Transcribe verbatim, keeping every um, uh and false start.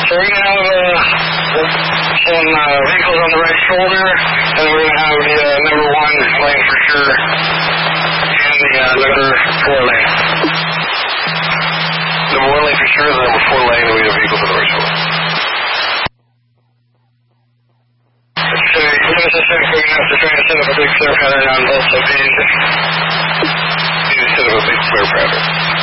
So we're going to have uh, some uh, vehicles on the right shoulder, and we're going to have the uh, number one lane for sure, and the uh, number four lane. Number one lane for sure, the number four lane, and we have vehicles on the right shoulder. So you notice I think we're going to have to try to set up a big flare pattern on both sides. You need to set up a big flare pattern.